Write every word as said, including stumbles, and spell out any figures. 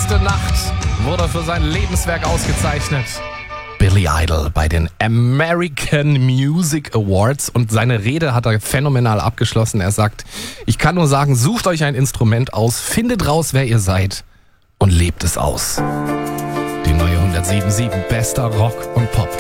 Letzte Nacht wurde für sein Lebenswerk ausgezeichnet. Billy Idol bei den American Music Awards, und seine Rede hat er phänomenal abgeschlossen. Er sagt, ich kann nur sagen, sucht euch ein Instrument aus, findet raus, wer ihr seid und lebt es aus. Die neue hundertsieben Komma sieben, bester Rock und Pop.